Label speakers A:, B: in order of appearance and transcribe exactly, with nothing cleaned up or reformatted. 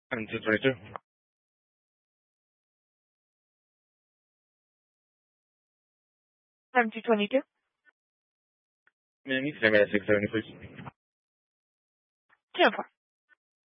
A: And two twenty-two.
B: Time two twenty-two.
A: Ma'am, you can send me at six seventy, please.
B: Ten four.